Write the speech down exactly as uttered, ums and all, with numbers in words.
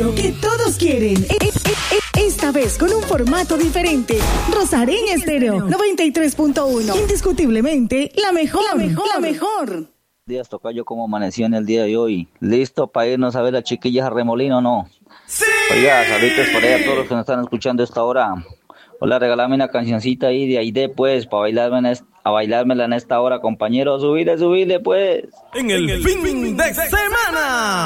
radio que todos quieren. E- e- e- Esta vez con un formato diferente. Rosareña Estéreo noventa y tres punto uno. Indiscutiblemente la mejor, la mejor, la mejor. Días, tocayo, ¿cómo amaneció en el día de hoy? ¿Listo para irnos a ver a chiquillas a Remolino o no? ¡Sí! Oiga, saludos por ahí a todos los que nos están escuchando a esta hora. Hola, regálame una cancioncita ahí de Aide, pues, para bailarme en est- a bailármela en esta hora, compañero. Subile, subile, pues. En el, en el fin, fin de semana.